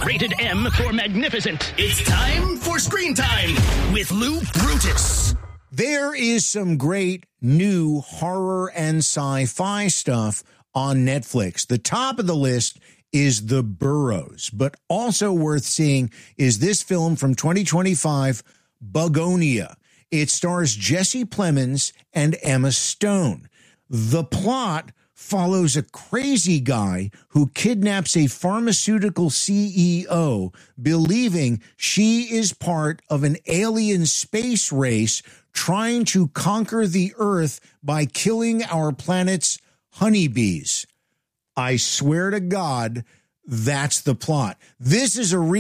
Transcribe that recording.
Rated M for magnificent. It's time for Screen Time with Lou Brutus. There is some great new horror and sci-fi stuff on Netflix. The top of the list is The Burrows, but also worth seeing is this film from 2025, Bugonia. It stars Jesse Plemons and Emma Stone. The plot follows a crazy guy who kidnaps a pharmaceutical CEO, believing she is part of an alien space race trying to conquer the Earth by killing our planet's honeybees. I swear to God, that's the plot. This is a